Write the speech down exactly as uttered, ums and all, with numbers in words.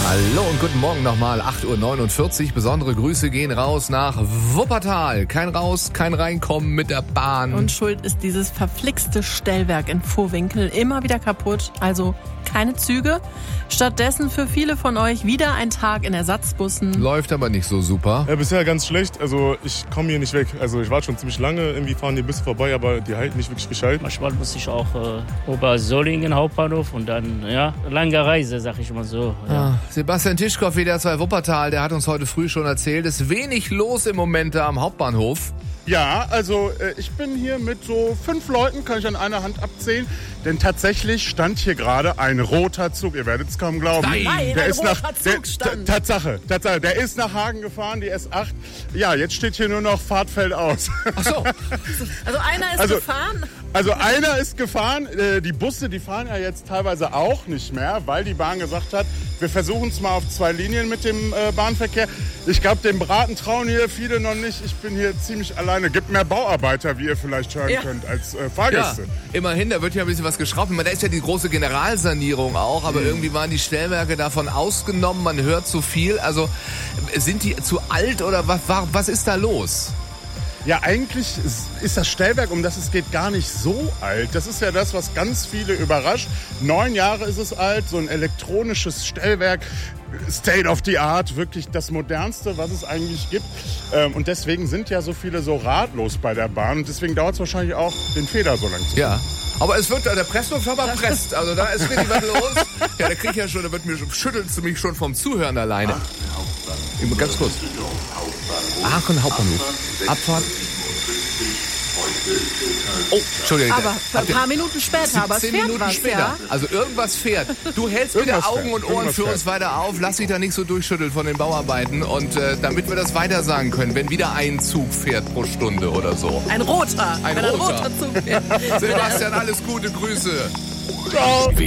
Hallo und guten Morgen nochmal, acht Uhr neunundvierzig. Besondere Grüße gehen raus nach Wuppertal. Kein Raus, kein Reinkommen mit der Bahn. Und schuld ist dieses verflixte Stellwerk in Vohwinkel immer wieder kaputt. Also keine Züge. Stattdessen für viele von euch wieder ein Tag in Ersatzbussen. Läuft aber nicht so super. Ja, bisher ganz schlecht. Also ich komme hier nicht weg. Also ich war schon ziemlich lange. Irgendwie fahren die Busse vorbei, aber die halten nicht wirklich gescheit. Manchmal muss ich auch äh, Obersolingen Hauptbahnhof und dann, ja, lange Reise, sag ich mal so. Ja. Ah, Sebastian Tischkow, W D R zwei Wuppertal, der hat uns heute früh schon erzählt, es ist wenig los im Moment da am Hauptbahnhof. Ja, also äh, ich bin hier mit so fünf Leuten, kann ich an einer Hand abzählen. Denn tatsächlich stand hier gerade ein roter Zug. Ihr werdet es kaum glauben. Nein, der ein ist roter nach, Zug der, stand. Tatsache, Tatsache, der ist nach Hagen gefahren, die S acht. Ja, jetzt steht hier nur noch Fahrt fällt aus. Ach so. Also einer ist Also- gefahren. Also einer ist gefahren, äh, die Busse, die fahren ja jetzt teilweise auch nicht mehr, weil die Bahn gesagt hat, wir versuchen es mal auf zwei Linien mit dem äh, Bahnverkehr. Ich glaube, dem Braten trauen hier viele noch nicht. Ich bin hier ziemlich alleine. Gibt mehr Bauarbeiter, wie ihr vielleicht hören Ja. könnt, als äh, Ja, Fahrgäste. immerhin, da wird ja ein bisschen was geschraubt. Da ist ja die große Generalsanierung auch, aber irgendwie waren die Stellwerke davon ausgenommen. Man hört zu viel. Also sind die zu alt oder was, was ist da los? Ja, eigentlich ist, ist das Stellwerk, um das es geht, gar nicht so alt. Das ist ja das, was ganz viele überrascht. Neun Jahre ist es alt, so ein elektronisches Stellwerk, State of the Art, wirklich das Modernste, was es eigentlich gibt. Ähm, und deswegen sind ja so viele so ratlos bei der Bahn. Und deswegen dauert es wahrscheinlich auch, den Fehler so lang zu Ja. Aber es wird, der Presslufthammer presst. Also da ist richtig was los. Ja, da krieg ich ja schon, da wird mir, schüttelst du mich schon vom Zuhören alleine. Ich, ganz kurz. Aachen Hauptbahnhof. Abfahrt. Oh, Entschuldigung. Aber ein paar Minuten später, aber es siebzehn fährt Minuten was, später. ja. Also irgendwas fährt. Du hältst bitte Irgendwas Augen fährt. und Ohren Irgendwas für fährt. uns weiter auf. Lass dich da nicht so durchschütteln von den Bauarbeiten. Und äh, damit wir das weiter sagen können, wenn wieder ein Zug fährt pro Stunde oder so. Ein roter. Ein wenn ein roter. roter Zug fährt. Sebastian, alles Gute, Grüße. Ciao.